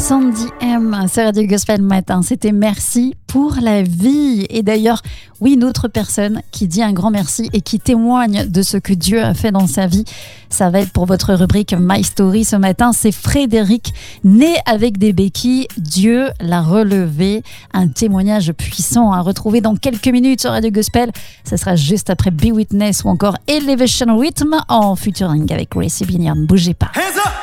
Sandy M sur Radio Gospel Matin. C'était merci pour la vie. Et d'ailleurs, oui, une autre personne qui dit un grand merci et qui témoigne de ce que Dieu a fait dans sa vie. Ça va être pour votre rubrique My Story ce matin. C'est Frédéric, né avec des béquilles. Dieu l'a relevé. Un témoignage puissant à retrouver dans quelques minutes sur Radio Gospel. Ça sera juste après Be Witness ou encore Elevation Rhythm en featuring avec Gracie Binion. Ne bougez pas. Hands up!